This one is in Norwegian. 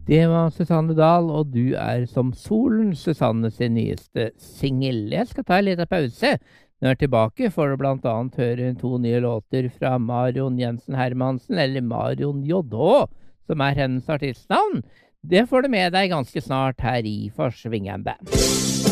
Det var Susanne Dahl, og du er som solen, Susanne sin nyeste singel. Jeg skal ta en liten pause. Når jeg er tilbake, får du blant annet høre to nye låter fra Marion Jensen Hermansen, eller Marion JH, som er hennes artistnavn. Det får du med deg ganske snart her i Forsvingende.